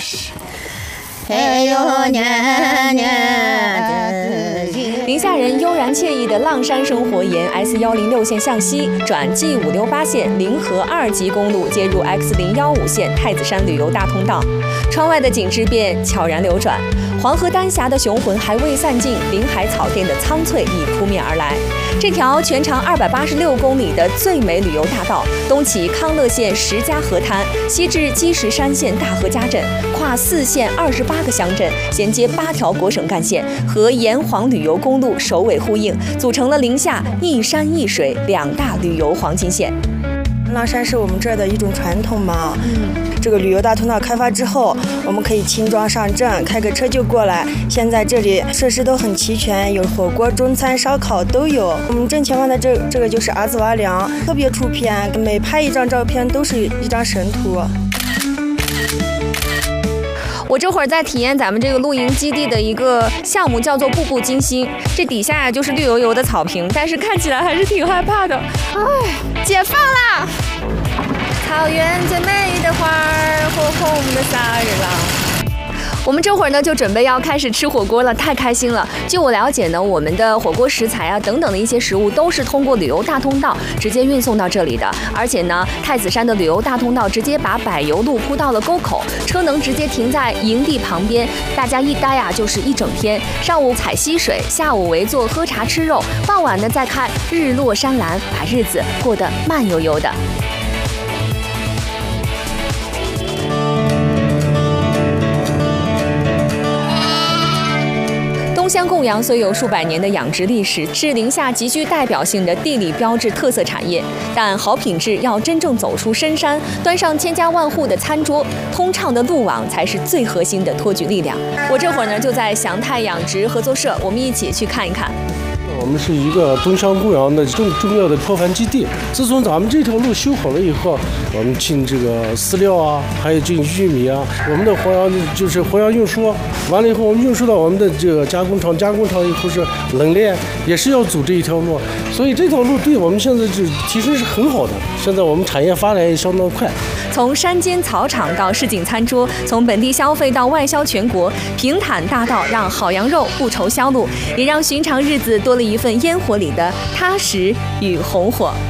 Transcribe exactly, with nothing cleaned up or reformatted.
嘿呦年年宁夏人悠然惬意的浪山生活沿 S 一零六线向西转 G 五六八线临河二级公路接入 X 零一五线太子山旅游大通道，窗外的景致便悄然流转。黄河丹霞的雄浑还未散尽，临海草甸的苍翠已扑面而来。这条全长二百八十六公里的最美旅游大道，东起康乐县石家河滩，西至积石山县大河家镇，跨四县二十八个乡镇，衔接八条国省干线，和沿黄旅游公路首尾呼应，组成了宁夏一山一水两大旅游黄金线。 浪山是我们这儿的一种传统嘛，嗯，这个旅游大通道开发之后，我们可以轻装上阵，开个车就过来。现在这里设施都很齐全，有火锅、中餐、烧烤都有。我们正前方的这这个就是阿兹瓦梁，特别出片，每拍一张照片都是一张神图。 我这会儿在体验咱们这个露营基地的一个项目，叫做步步惊心。这底下呀就是绿油油的草坪，但是看起来还是挺害怕的。哎，解放啦！草原最美的花儿，火红的萨日朗。我们这会儿呢就准备要开始吃火锅了，太开心了！据我了解呢，我们的火锅食材啊等等的一些食物都是通过旅游大通道直接运送到这里的，而且呢，太子山的旅游大通道直接把柏油路铺到了沟口，车能直接停在营地旁边，大家一待啊就是一整天。上午采溪水，下午围坐喝茶吃肉，傍晚呢再看日落山蓝，把日子过得慢悠悠的。东乡供羊虽有数百年的养殖历史，是宁夏极具代表性的地理标志特色产业，但好品质要真正走出深山，端上千家万户的餐桌，通畅的路网才是最核心的托举力量。我这会儿呢就在祥泰养殖合作社，我们一起去看一看。 我们是一个东乡供羊的重重要的破帆基地。自从咱们这条路修好了以后，我们进这个饲料啊，还有进玉米啊，我们的黄羊就是黄羊运输，完了以后我们运输到我们的这个加工厂，加工厂以后是冷链，也是要走这一条路，所以这条路对我们现在就提升是很好的。现在我们产业发展也相当快。 从山间草场到市井餐桌，从本地消费到外销全国，平坦大道让好羊肉不愁销路，也让寻常日子多了一份烟火里的踏实与红火。